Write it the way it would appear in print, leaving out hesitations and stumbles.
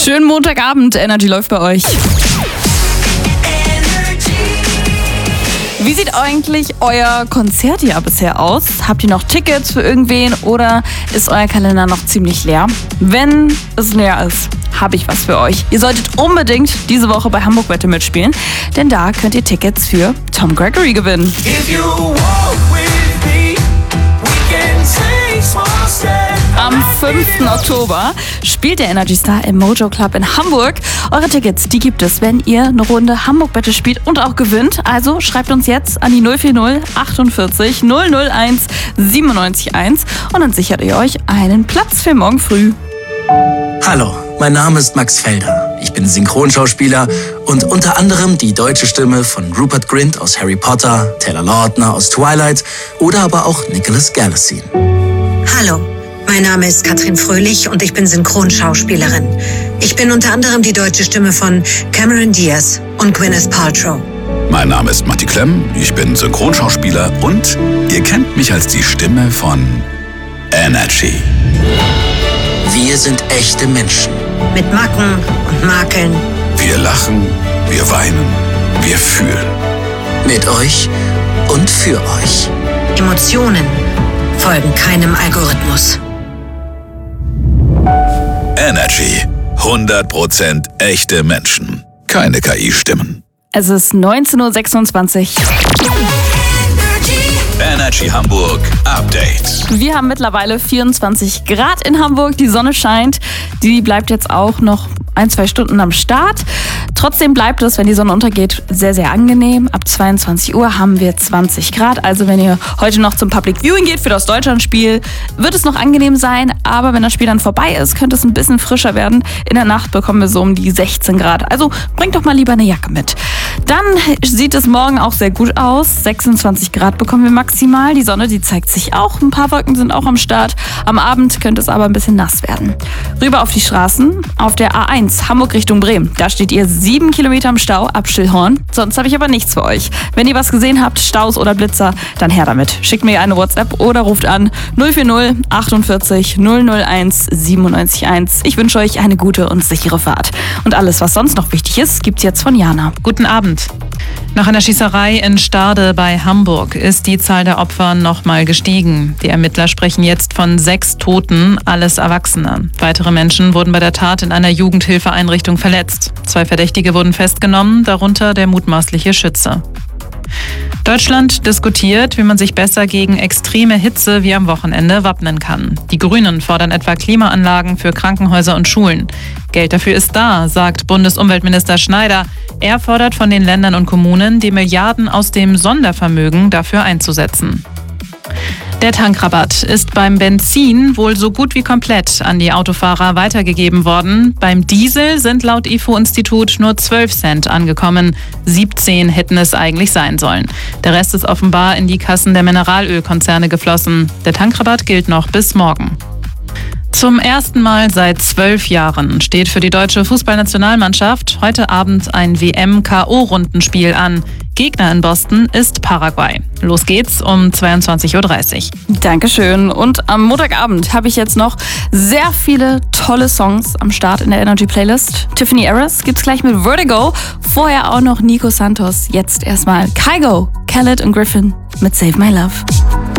Schönen Montagabend, Energy läuft bei euch. Wie sieht eigentlich euer Konzertjahr bisher aus? Habt ihr noch Tickets für irgendwen oder ist euer Kalender noch ziemlich leer? Wenn es leer ist, habe ich was für euch. Ihr solltet unbedingt diese Woche bei Hamburg Wette mitspielen, denn da könnt ihr Tickets für Tom Gregory gewinnen. Am 5. Oktober spielt der Energy Star im Mojo Club in Hamburg. Eure Tickets, die gibt es, wenn ihr eine Runde Hamburg-Wette spielt und auch gewinnt. Also schreibt uns jetzt an die 040 48 001 97 1 und dann sichert ihr euch einen Platz für morgen früh. Hallo, mein Name ist Max Felder. Ich bin Synchronschauspieler und unter anderem die deutsche Stimme von Rupert Grint aus Harry Potter, Taylor Lautner aus Twilight oder aber auch Nicholas Galitzine. Hallo, mein Name ist Katrin Fröhlich und ich bin Synchronschauspielerin. Ich bin unter anderem die deutsche Stimme von Cameron Diaz und Gwyneth Paltrow. Mein Name ist Matti Klemm, ich bin Synchronschauspieler und ihr kennt mich als die Stimme von Energy. Wir sind echte Menschen. Mit Macken und Makeln. Wir lachen, wir weinen, wir fühlen. Mit euch und für euch. Emotionen folgen keinem Algorithmus. Energy. 100% echte Menschen. Keine KI-Stimmen. Es ist 19:26 Uhr. Energy Hamburg Update. Wir haben mittlerweile 24 Grad in Hamburg, die Sonne scheint. Die bleibt jetzt auch noch 1-2 Stunden am Start. Trotzdem bleibt es, wenn die Sonne untergeht, sehr, sehr angenehm. Ab 22 Uhr haben wir 20 Grad. Also wenn ihr heute noch zum Public Viewing geht für das Deutschlandspiel, wird es noch angenehm sein. Aber wenn das Spiel dann vorbei ist, könnte es ein bisschen frischer werden. In der Nacht bekommen wir so um die 16 Grad. Also bringt doch mal lieber eine Jacke mit. Dann sieht es morgen auch sehr gut aus. 26 Grad bekommen wir maximal. Die Sonne, die zeigt sich auch. Ein paar Wolken sind auch am Start. Am Abend könnte es aber ein bisschen nass werden. Rüber auf die Straßen. Auf der A1 Hamburg Richtung Bremen. Da steht ihr 7 Kilometer im Stau ab Schillhorn. Sonst habe ich aber nichts für euch. Wenn ihr was gesehen habt, Staus oder Blitzer, dann her damit. Schickt mir eine WhatsApp oder ruft an 040 48 001 97 1. Ich wünsche euch eine gute und sichere Fahrt. Und alles, was sonst noch wichtig ist, gibt's jetzt von Jana. Guten Abend. Nach einer Schießerei in Stade bei Hamburg ist die Zahl der Opfer nochmal gestiegen. Die Ermittler sprechen jetzt von 6 Toten, alles Erwachsene. Weitere Menschen wurden bei der Tat in einer Jugendhilfeeinrichtung verletzt. 2 Verdächtige wurden festgenommen, darunter der mutmaßliche Schütze. Deutschland diskutiert, wie man sich besser gegen extreme Hitze wie am Wochenende wappnen kann. Die Grünen fordern etwa Klimaanlagen für Krankenhäuser und Schulen. Geld dafür ist da, sagt Bundesumweltminister Schneider. Er fordert von den Ländern und Kommunen, die Milliarden aus dem Sondervermögen dafür einzusetzen. Der Tankrabatt ist beim Benzin wohl so gut wie komplett an die Autofahrer weitergegeben worden. Beim Diesel sind laut IFO-Institut nur 12 Cent angekommen. 17 hätten es eigentlich sein sollen. Der Rest ist offenbar in die Kassen der Mineralölkonzerne geflossen. Der Tankrabatt gilt noch bis morgen. Zum ersten Mal seit 12 Jahren steht für die deutsche Fußballnationalmannschaft heute Abend ein WM-KO-Rundenspiel an. Gegner in Boston ist Paraguay. Los geht's um 22:30 Uhr. Dankeschön. Und am Montagabend habe ich jetzt noch sehr viele tolle Songs am Start in der Energy Playlist. Tiffany Harris gibt's gleich mit Vertigo. Vorher auch noch Nico Santos. Jetzt erstmal Kygo, Khaled und Griffin mit Save My Love.